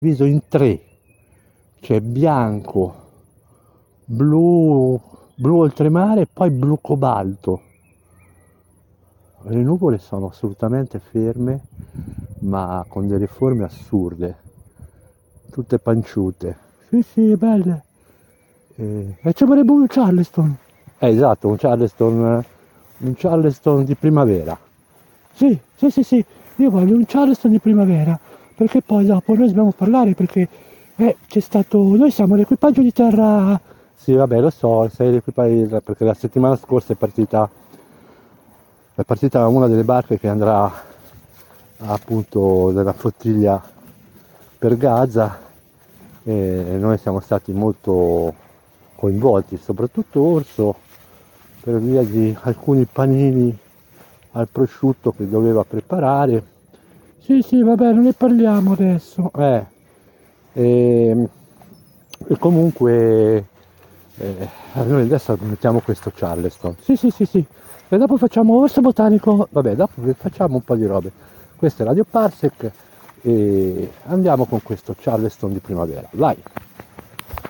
diviso in tre, c'è bianco, blu, blu oltremare e poi blu cobalto. Le nuvole sono assolutamente ferme, ma con delle forme assurde, tutte panciute. Sì, sì, belle. E ci vorrebbe un Charleston. Esatto, un Charleston di primavera. Sì, sì, sì, sì, io voglio un Charleston di primavera, perché poi dopo noi dobbiamo parlare, perché c'è stato, noi siamo l'equipaggio di terra. Sì, vabbè, lo so, sei l'equipaggio, perché la settimana scorsa è partita una delle barche che andrà appunto della flottiglia per Gaza e noi siamo stati molto coinvolti, soprattutto Orso, per via di alcuni panini al prosciutto che doveva preparare. Sì, sì, vabbè, non ne parliamo adesso. E, e comunque noi adesso mettiamo questo Charleston. Sì, sì, sì, sì. E dopo facciamo orso botanico. Vabbè, dopo facciamo un po' di robe. Questo è Radio Parsec e andiamo con questo Charleston di primavera. Vai!